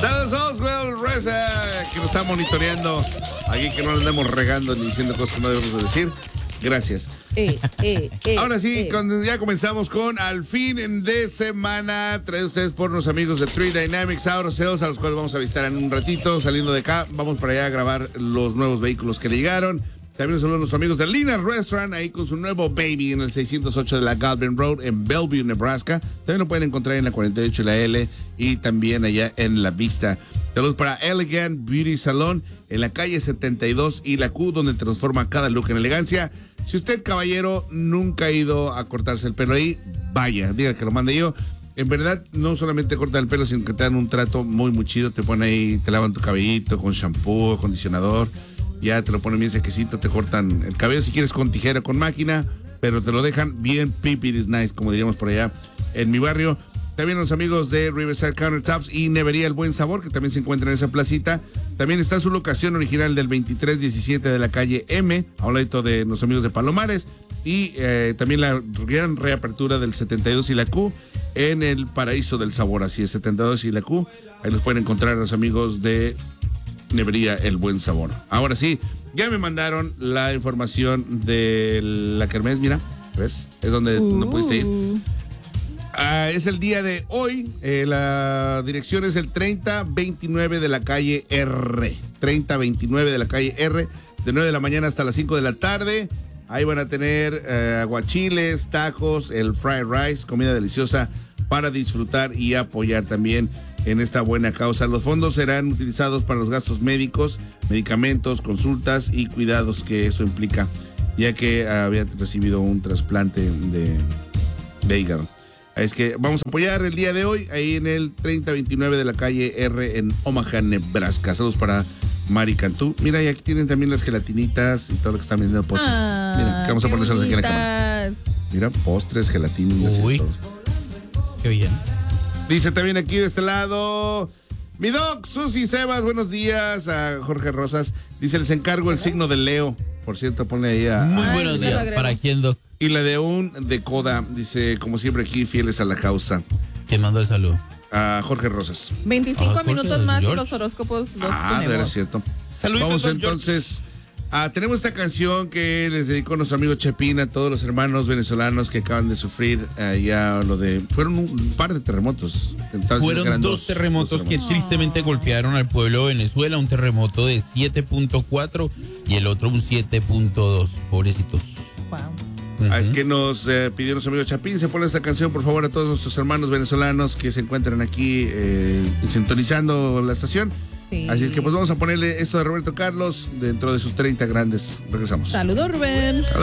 Saludos Oswald Reza, que nos está monitoreando. Aquí que no le andemos regando ni diciendo cosas que no debemos de decir. Gracias. Ahora sí, ya comenzamos con Al Fin de Semana, traído ustedes por los amigos de Tree Dynamics Auto Sales, a los cuales vamos a visitar en un ratito. Saliendo de acá, vamos para allá a grabar los nuevos vehículos que llegaron. También son nuestros amigos de Lina's Restaurant, ahí con su nuevo baby en el 608 de la Galvin Road en Bellevue, Nebraska. También lo pueden encontrar en la 48 y la L y también allá en La Vista. Saludos para Elegant Beauty Salon en la calle 72 y la Q, donde transforma cada look en elegancia. Si usted, caballero, nunca ha ido a cortarse el pelo ahí, vaya, diga que lo mande yo. En verdad, no solamente cortan el pelo, sino que te dan un trato muy, muy chido. Te ponen ahí, te lavan tu cabellito con shampoo, acondicionador. Ya te lo ponen bien sequecito, te cortan el cabello si quieres con tijera, con máquina, pero te lo dejan bien pipi is nice, como diríamos por allá en mi barrio. También los amigos de Riverside Countertops y Nevería El Buen Sabor, que también se encuentran en esa placita. También está su locación original del 2317 de la calle M, a un ladito de los amigos de Palomares. Y también la gran reapertura del 72 y la Q en el Paraíso del Sabor, así es, 72 y la Q. Ahí los pueden encontrar los amigos de Nevería El Buen Sabor. Ahora sí, ya me mandaron la información de la kermés, mira, ¿ves? Es donde no pudiste ir. Es el día de hoy, la dirección es el 3029 de la calle R. 3029 de la calle R, de 9 de la mañana hasta las 5 de la tarde. Ahí van a tener aguachiles, tacos, el fried rice, comida deliciosa para disfrutar y apoyar también en esta buena causa. Los fondos serán utilizados para los gastos médicos, medicamentos, consultas y cuidados que eso implica, ya que había recibido un trasplante de hígado. Es que vamos a apoyar el día de hoy ahí en el 3029 de la calle R en Omaha, Nebraska. Saludos para Mari Cantú. Mira, y aquí tienen también las gelatinitas y todo lo que están vendiendo postres. Mira, que vamos a ponerlas aquí en la cámara. Mira, postres, gelatinas y todo. Qué bien. Dice también aquí de este lado, mi doc, Susi Sebas, buenos días. A Jorge Rosas, dice, les encargo el signo de Leo. Por cierto, ponle ahí a... Muy buenos días. ¿Para quién, doc? Y la de un de Coda, dice, como siempre aquí, fieles a la causa. ¿Quién mandó el saludo? A Jorge Rosas. 25 minutos más y los horóscopos los ponemos. Era cierto. Saluditos, vamos entonces... tenemos esta canción que les dedicó nuestro amigo Chepín a todos los hermanos venezolanos que acaban de sufrir fueron un par de terremotos. Fueron dos terremotos que tristemente golpearon al pueblo de Venezuela, un terremoto de 7.4 y el otro un 7.2. Pobrecitos. Wow. Es que nos pidió nuestro amigo Chapín, se pone esta canción por favor a todos nuestros hermanos venezolanos que se encuentran aquí sintonizando la estación. Sí. Así es que pues vamos a ponerle esto de Roberto Carlos dentro de sus 30 grandes. Regresamos. Saludos, Rubén. Saludos.